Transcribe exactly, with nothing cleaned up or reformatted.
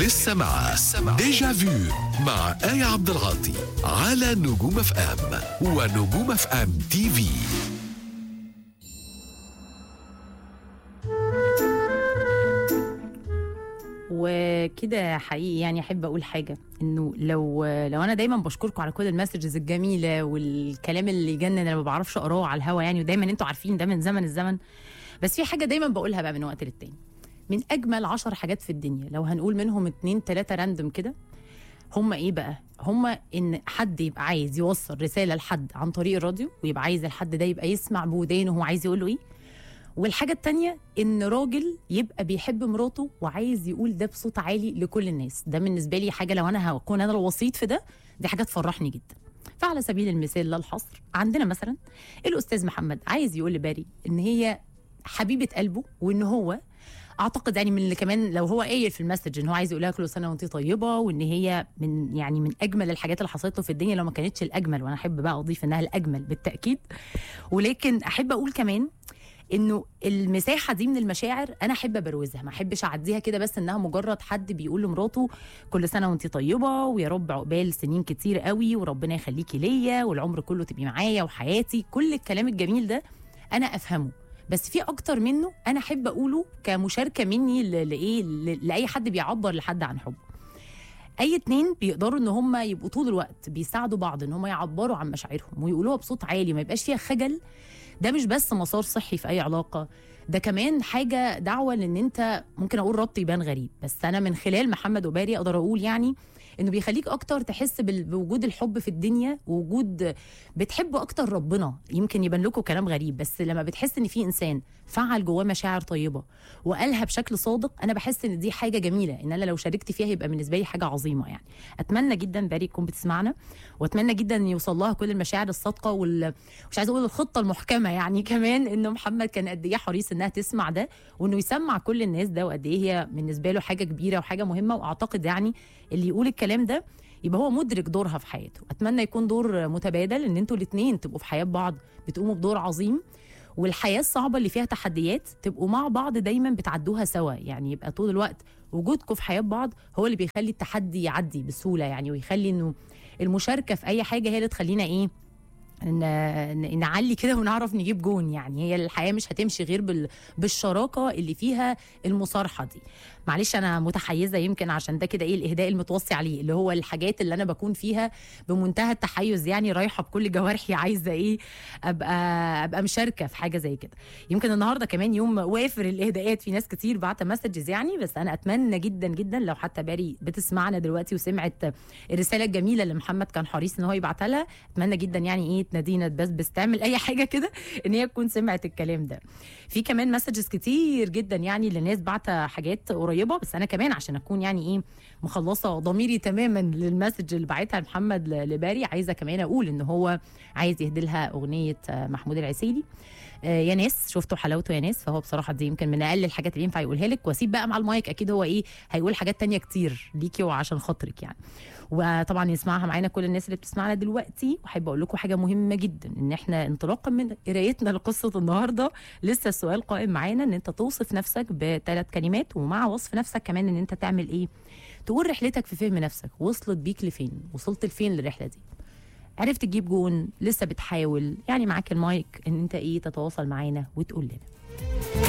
لسه مع ديجا فيو مع آية عبد العاطي على نجوم اف ام ونجوم اف ام تي في. وكده حقيقي يعني احب اقول حاجه، انه لو لو انا دايما بشكركم على كل المسجز الجميله والكلام اللي يجنن انا ما بعرفش اقراه على الهوا يعني، ودايما انتوا عارفين ده من زمن الزمن، بس في حاجه دايما بقولها بقى من وقت للتاني. من اجمل عشر حاجات في الدنيا لو هنقول منهم اتنين تلاته راندوم كده، هم ايه بقى؟ هم ان حد يبقى عايز يوصل رساله لحد عن طريق الراديو، ويبقى عايز الحد ده يبقى يسمع بودانه وهو عايز يقول له ايه. والحاجة التانية إن راجل يبقى بيحب مراته وعايز يقول ده بصوت عالي لكل الناس. ده بالنسبة لي حاجة، لو أنا هكون أنا الوسيط في ده، دي حاجة تفرحني جدا. فعلى سبيل المثال لا الحصر، عندنا مثلا الأستاذ محمد عايز يقول لباري إن هي حبيبة قلبه، وإن هو اعتقد يعني من اللي كمان لو هو قايل في المسج ان هو عايز يقول لها كل سنه وانت طيبه، وان هي من يعني من اجمل الحاجات اللي حصلت له في الدنيا، لو ما كانتش الاجمل، وانا احب بقى اضيف انها الاجمل بالتاكيد. ولكن احب اقول كمان انه المساحه دي من المشاعر انا احب ابروزها، ما احبش اعديها كده بس انها مجرد حد بيقول لمراته كل سنه وانت طيبه، ويا رب عقبال سنين كتير قوي، وربنا يخليكي ليا، والعمر كله تبقي معايا وحياتي. كل الكلام الجميل ده انا افهمه، بس في اكتر منه انا احب اقوله كمشاركه مني لايه لاي حد بيعبر لحد عن حبه. اي اتنين بيقدروا ان هم يبقوا طول الوقت بيساعدوا بعض ان هم يعبروا عن مشاعرهم ويقولوها بصوت عالي، ما يبقاش فيها خجل. ده مش بس مسار صحي في اي علاقه، ده كمان حاجه دعوه لان انت ممكن اقول ربط يبان غريب، بس انا من خلال محمد وباري اقدر اقول يعني انه بيخليك اكتر تحس بوجود الحب في الدنيا، ووجود بتحب اكتر ربنا. يمكن يبان لكم كلام غريب، بس لما بتحس ان في انسان فعل جواه مشاعر طيبه وقالها بشكل صادق، انا بحس ان دي حاجه جميله، ان انا لو شاركت فيها يبقى بالنسبه لي حاجه عظيمه يعني. اتمنى جدا باري تكون بتسمعنا، واتمنى جدا ان يوصل لها كل المشاعر الصادقه وال مش عايزه اقول الخطه المحكمه يعني كمان، انه محمد كان قد ايه حريص انها تسمع ده، وانه يسمع كل الناس ده، وقد ايه هي بالنسبه له حاجه كبيره وحاجه مهمه. واعتقد يعني اللي يقول الكلام ده يبقى هو مدرك دورها في حياته. اتمنى يكون دور متبادل، ان انتوا الاثنين تبقوا في حياه بعض بتقوموا بدور عظيم، والحياه الصعبه اللي فيها تحديات تبقوا مع بعض دايما بتعدوها سوا. يعني يبقى طول الوقت وجودكم في حياه بعض هو اللي بيخلي التحدي يعدي بسهوله يعني، ويخلي انه المشاركه في اي حاجه هي اللي تخلينا ايه ن- نعلي كده ونعرف نجيب جون. يعني هي الحياه مش هتمشي غير بال... بالشراكه اللي فيها المصارحه دي. معلش انا متحيزه يمكن عشان ده كده ايه الاهداء المتوصي عليه، اللي هو الحاجات اللي انا بكون فيها بمنتهى التحيز، يعني رايحه بكل جوارحي عايزه ايه ابقى ابقى مشاركه في حاجه زي كده. يمكن النهارده كمان يوم وافر الاهداءات، في ناس كتير بعت مسجز يعني، بس انا اتمنى جدا جدا لو حتى باري بتسمعنا دلوقتي وسمعت الرساله الجميله اللي محمد كان حريص ان هو يبعتها لها، اتمنى جدا يعني ايه تنادينا تبسبس تعمل اي حاجه كده ان هي تكون سمعت الكلام ده. في كمان مسجز كتير جدا يعني للناس بعتها حاجات قريبه، بس انا كمان عشان اكون يعني ايه مخلصه ضميري تماما للمسج اللي بعتها محمد لباري، عايزه كمان اقول ان هو عايز يهدي لها اغنيه محمود العسيلي يا ناس. شفتوا حلاوته يا ناس، فهو بصراحه دي يمكن من اقل الحاجات اللي ينفع يقولها لك. واسيب بقى مع المايك، اكيد هو ايه هيقول حاجات تانية كتير ليكي وعشان خاطرك يعني، وطبعا يسمعها معانا كل الناس اللي بتسمعنا دلوقتي. واحب اقول لكم حاجه مهمه جدا، ان احنا انطلاقا من قرايتنا لقصه النهارده لسه السؤال قائم معانا، ان انت توصف نفسك بثلاث كلمات، ومع وصف نفسك كمان ان انت تعمل ايه، تقول رحلتك في فهم نفسك وصلت بيك لفين، وصلت لفين للرحله دي، عرفت تجيب جون، لسه بتحاول يعني. معاك المايك ان انت ايه تتواصل معانا وتقول لنا.